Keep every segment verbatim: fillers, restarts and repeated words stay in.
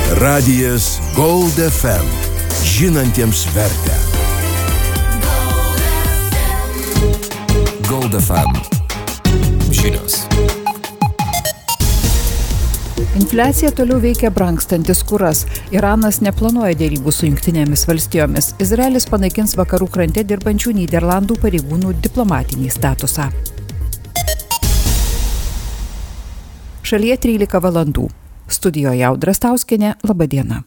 Radijas Gold F M. Žinantiems vertę. Gold F M. Žinios. Infliacija toliau veikia brangstantis kuras. Iranas neplanuoja dėrybų su Jungtinėmis valstijomis. Izraelis panaikins vakarų krante dirbančių Nyderlandų pareigūnų diplomatinį statusą. Šalyje trylika valandų. Studijoje Audra Stauskienė, laba diena.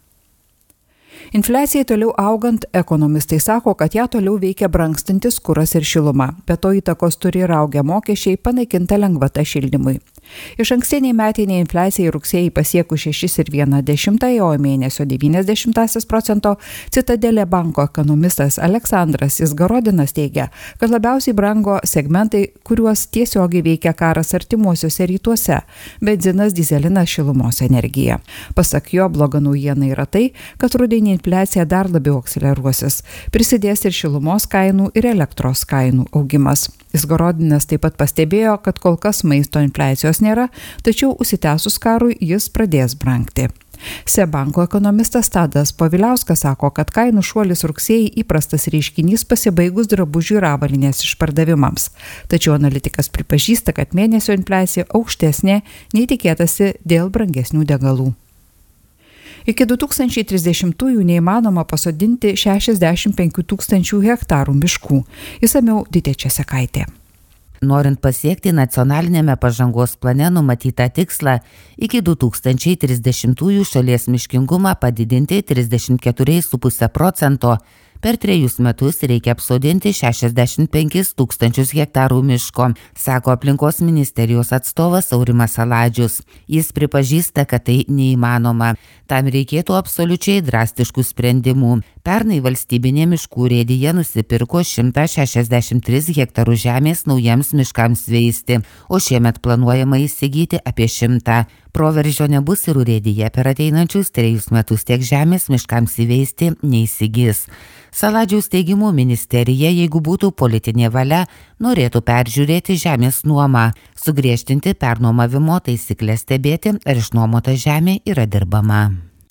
Infliacijai toliau augant, ekonomistai sako, kad ją toliau veikia brangstantis kuras ir šiluma. Be to įtakos turi ir augę mokesčiai, panaikinta lengvata šildymui. Iš ankstiniai metiniai infliacijai rugsėjai pasiekų šešis ir vieną dešimtąją, o mėnesio devynias dešimtąsias procento, Citadelė banko ekonomistas Aleksandras Izgorodinas teigia, kad labiausiai brango segmentai, kuriuos tiesiogiai veikia karas artimuosiuose rytuose – benzinas, dyzelinas, šilumos energija. Pasak jo, bloga naujiena yra tai, kad rudenį infliacija dar labiau akseleruosis. Prisidės ir šilumos kainų ir elektros kainų augimas. Izgorodinas taip pat pastebėjo, kad kol kas maisto infliacijos nėra, tačiau užsitęsus karui jis pradės brangti. SEB banko ekonomistas Tadas Poviliauskas sako, kad kainų šuolis rugsėjį įprastas reiškinys pasibaigus drabužių ir avalynės išpardavimams. Tačiau analitikas pripažįsta, kad mėnesio infliacija aukštesnė nei tikėtasi dėl brangesnių degalų. Iki du tūkstančiai trisdešimtųjų neįmanoma pasodinti šešiasdešimt penkių tūkstančių hektarų miškų. Išsamiau Ditė Česekaitė. Norint pasiekti nacionalinėme pažangos plane numatytą tikslą, iki du tūkstančiai trisdešimtųjų šalies miškingumą padidinti trisdešimt keturi ir puse procento, per trejus metus reikia apsodinti šešiasdešimt penkis tūkstančius hektarų miško, sako aplinkos ministerijos atstovas Aurimas Saladžius. Jis pripažįsta, kad tai neįmanoma. Tam reikėtų absoliučiai drastiškų sprendimų. Pernai valstybinė miškų urėdija nusipirko šimtą šešiasdešimt tris hektarų žemės naujiems miškams veisti, o šiemet planuojama įsigyti apie šimtą. Proveržio nebus ir urėdija per ateinančius trejus metus tiek žemės miškams įveisti neįsigys. Saladžiaus teigimu, ministerija, jeigu būtų politinė valia, norėtų peržiūrėti žemės nuomą, sugriežtinti pernuomavimo taisyklės, stebėti, ar išnuomota žemė yra dirbama.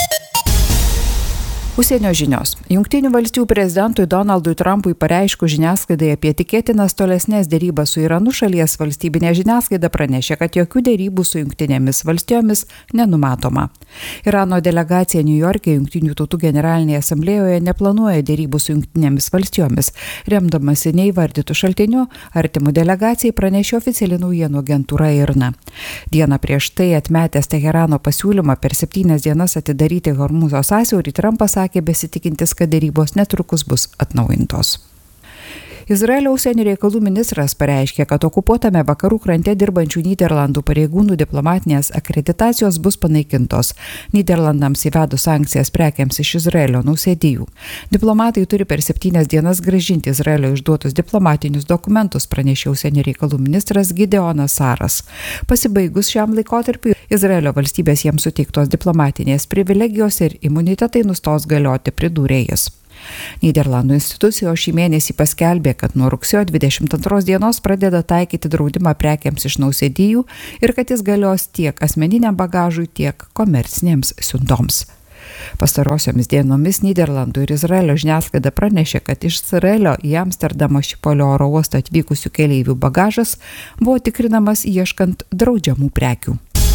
Užsienio žinios. Jungtinių valstijų prezidentui Donaldui Trumpui pareiškus žiniasklaidai apie tikėtinas tolesnės dėrybas su Iranu, šalies valstybinė žiniasklaida pranešė, kad jokių dėrybų su Jungtinėmis valstijomis nenumatoma. Irano delegacija Niujorke Jungtinių tautų generalinėje asamblėjoje neplanuoja dėrybų su Jungtinėmis valstijomis. Remdamasi neįvardytų šaltinių, artimų delegacijai pranešė oficiali naujienų agentūra I R N A. Dieną prieš tai atmetęs Teherano pasiūlymą per septynias dienas atidaryti Hormūzo sąsiaurį, Trumpas sakė besitikintis, kad dėrybos netrukus bus atnaujintos. Izraelio užsienio reikalų ministras pareiškė, kad okupuotame vakarų krante dirbančių Nyderlandų pareigūnų diplomatinės akreditacijos bus panaikintos, Nyderlandams įvedus sankcijas prekiams iš Izraelio nausėdijų. Diplomatai turi per septynias dienas grąžinti Izraelio išduotus diplomatinius dokumentus, pranešė užsienio reikalų ministras Gideonas Saras. Pasibaigus šiam laikotarpiui, Izraelio valstybės jiems suteiktos diplomatinės privilegijos ir imunitetai nustos galioti, pridūrė jis. Nyderlandų institucijos šį mėnesį paskelbė, kad nuo rugsėjo dvidešimt antros dienos pradeda taikyti draudimą prekiams iš nausėdijų ir kad jis galios tiek asmeniniam bagažui, tiek komercinėms siuntoms. Pastarosiomis dienomis Nyderlandų ir Izraelio žiniasklaida pranešė, kad iš Izraelio į Amsterdamo Šipolio oro uostą atvykusių keleivių bagažas buvo tikrinamas ieškant draudžiamų prekių.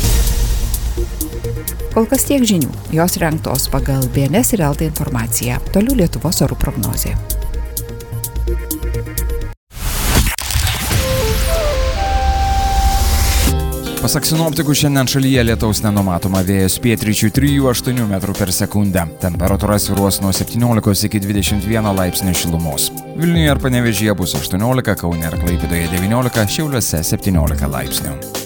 Kol kas tiek žinių, jos rengtos pagal B N S ir L T informaciją. Toliau Lietuvos orų prognozė. Pasak sinoptikų, šiandien šalyje lietaus nenumatoma, vėjas pietryčių trijų aštuonių metrų per sekundę. Temperatūra svyruos nuo septyniolikos iki dvidešimt vieno laipsnio šilumos. Vilniuje ir Panevėžyje bus aštuoniolika, Kaune ir Klaipėdoje devyniolika, Šiauliuose septyniolika laipsnių.